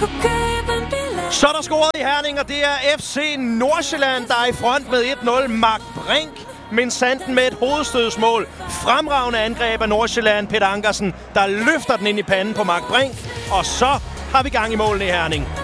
Så er der scoret i Herning, og det er FC Nordsjælland, der er i front med 1-0. Mark Brink, men Sanden med et hovedstødsmål. Fremragende angreb af Nordsjælland. Peter Ankersen, der løfter den ind i panden på Mark Brink. Og så har vi gang i målene i Herning.